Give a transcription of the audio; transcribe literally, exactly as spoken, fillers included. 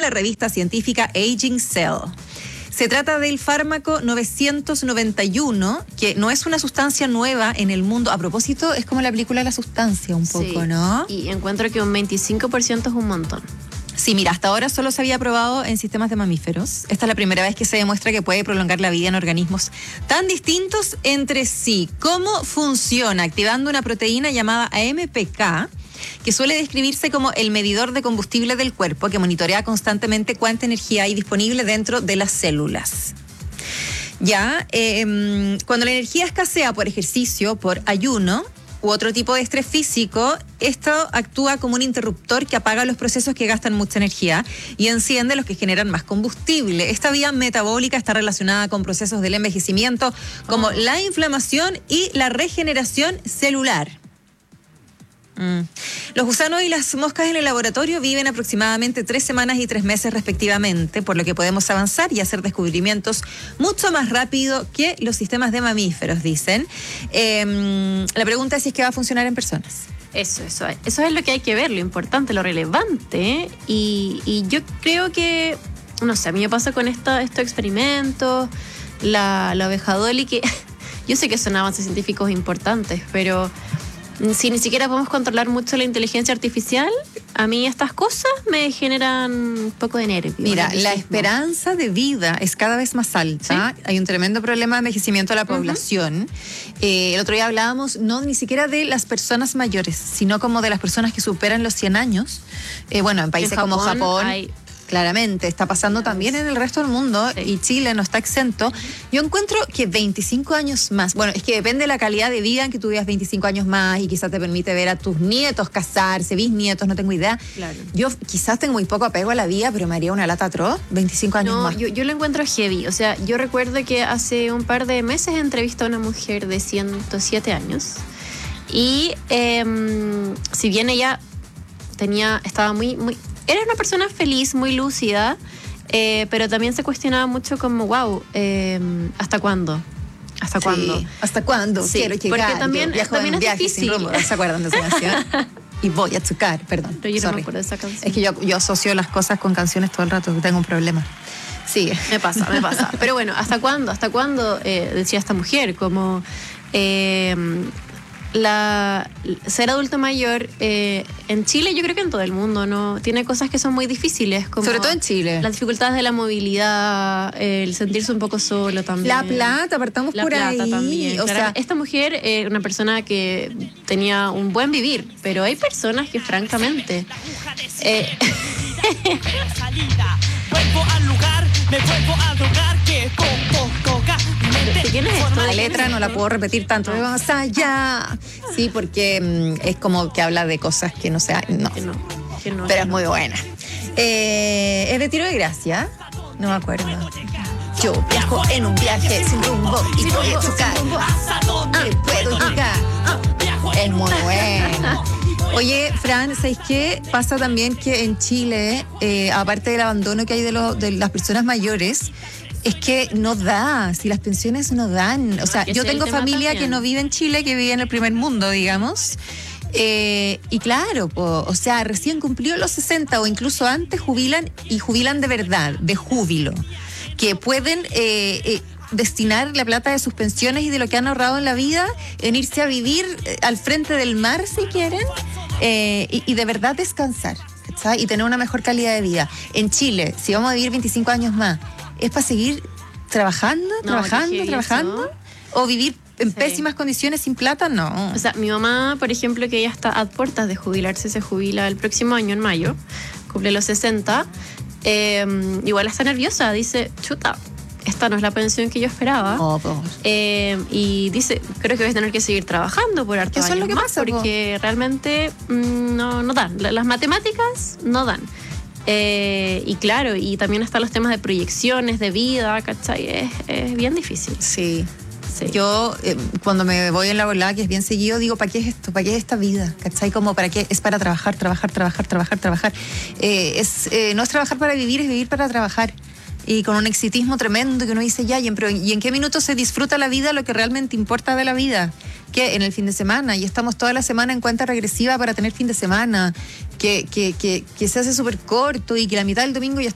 la revista científica Aging Cell. Se trata del fármaco novecientos noventa y uno, que no es una sustancia nueva en el mundo. A propósito, es como la película La Sustancia un poco, sí, ¿no? Y encuentro que un veinticinco por ciento es un montón. Sí, mira, hasta ahora solo se había probado en sistemas de mamíferos. Esta es la primera vez que se demuestra que puede prolongar la vida en organismos tan distintos entre sí. ¿Cómo funciona? Activando una proteína llamada A M P K, que suele describirse como el medidor de combustible del cuerpo, que monitorea constantemente cuánta energía hay disponible dentro de las células. Ya, eh, cuando la energía escasea por ejercicio, por ayuno u otro tipo de estrés físico, esto actúa como un interruptor que apaga los procesos que gastan mucha energía y enciende los que generan más combustible. Esta vía metabólica está relacionada con procesos del envejecimiento como oh. la inflamación y la regeneración celular. Mm. Los gusanos y las moscas en el laboratorio viven aproximadamente tres semanas y tres meses respectivamente, por lo que podemos avanzar y hacer descubrimientos mucho más rápido que los sistemas de mamíferos, dicen. Eh, la pregunta es si es que va a funcionar en personas. Eso, eso, eso es lo que hay que ver, lo importante, lo relevante. Y, y yo creo que, no sé, a mí me pasa con esta, estos experimentos, la, la oveja Dolly, que yo sé que son avances científicos importantes, pero si ni siquiera podemos controlar mucho la inteligencia artificial, a mí estas cosas me generan un poco de nervio. Mira, la esperanza de vida es cada vez más alta. ¿Sí? Hay un tremendo problema de envejecimiento de la población. Uh-huh. Eh, el otro día hablábamos no ni siquiera de las personas mayores, sino como de las personas que superan los cien años. Eh, bueno, en países en Japón, como Japón... Hay... Claramente, está pasando también en el resto del mundo, sí. Y Chile no está exento. Yo encuentro que veinticinco años más, bueno, es que depende de la calidad de vida en que tú vivas veinticinco años más y quizás te permite ver a tus nietos casarse, bisnietos, no tengo idea. Claro. Yo quizás tengo muy poco apego a la vida, pero me haría una lata atroz, veinticinco años no, más. Yo, yo lo encuentro heavy, o sea, yo recuerdo que hace un par de meses entrevisté a una mujer de ciento siete años y eh, si bien ella tenía, estaba muy, muy... Era una persona feliz, muy lúcida, eh, pero también se cuestionaba mucho como, wow, eh, ¿hasta cuándo? ¿Hasta sí. cuándo? ¿Hasta cuándo? Sí, quiero llegar. Porque también, yo también es difícil. Rumbo, ¿se acuerdan de esa canción? Y voy a chocar, perdón. Pero yo sorry. no me acuerdo de esa canción. Es que yo, yo asocio las cosas con canciones todo el rato, tengo un problema. Sigue. Me pasa, me pasa. Pero bueno, ¿hasta cuándo? ¿Hasta cuándo? Eh, decía esta mujer, como... Eh, La, ser adulto mayor eh, en Chile, yo creo que en todo el mundo, ¿no? Tiene cosas que son muy difíciles, como sobre todo en Chile, las dificultades de la movilidad, eh, el sentirse un poco solo también, la plata, partamos la por plata ahí también. o claro, sea, esta mujer es eh, una persona que tenía un buen vivir, pero hay personas que francamente eh, vuelvo al lugar, me vuelvo a drogar, que coco, coca. ¿Quién es esto? La letra no la puedo repetir tanto. No. Vamos allá. Sí, porque mmm, es como que habla de cosas que no sea. No. Que no, que no Pero que es no. muy buena. Eh, ¿Es de Tiro de Gracia? No me acuerdo. Yo viajo en un viaje sin rumbo y voy a chocar. Ah, puedo llegar. Es muy buena. Oye, Fran, ¿sabes qué? Pasa también que en Chile, eh, aparte del abandono que hay de, lo, de las personas mayores, es que no da, si las pensiones no dan. O sea, yo tengo familia también que no vive en Chile, que vive en el primer mundo, digamos. Eh, y claro, po, o sea, recién cumplió los sesenta o incluso antes jubilan y jubilan de verdad, de júbilo. Que pueden eh, eh, destinar la plata de sus pensiones y de lo que han ahorrado en la vida en irse a vivir eh, al frente del mar, si quieren, eh, y, y de verdad descansar, ¿sabes? Y tener una mejor calidad de vida. En Chile, si vamos a vivir veinticinco años más, ¿es para seguir trabajando, no, trabajando, trabajando? Eso. ¿O vivir en sí. pésimas condiciones sin plata? No. O sea, mi mamá, por ejemplo, que ella está a puertas de jubilarse, se jubila el próximo año, en mayo, cumple los sesenta, eh, igual está nerviosa, dice, chuta, esta no es la pensión que yo esperaba. Oh, pues. eh, y dice, creo que voy a tener que seguir trabajando por harto años es lo que más, pasa, porque po. realmente mmm, no, no dan. Las matemáticas no dan. Eh, y claro, y también están los temas de proyecciones, de vida, ¿cachai? Es, es bien difícil. Sí. Sí. Yo, eh, cuando me voy en la volada, que es bien seguido, digo, ¿para qué es esto? ¿Para qué es esta vida? ¿Cachai? Como, ¿para qué? Es para trabajar, trabajar, trabajar, trabajar, trabajar. Eh, es, eh, no es trabajar para vivir, es vivir para trabajar. Y con un exitismo tremendo que uno dice, ya, ¿y en, pero, ¿y en qué minuto se disfruta la vida, lo que realmente importa de la vida? Que en el fin de semana, y estamos toda la semana en cuenta regresiva para tener fin de semana, que, que, que, que se hace súper corto y que la mitad del domingo ya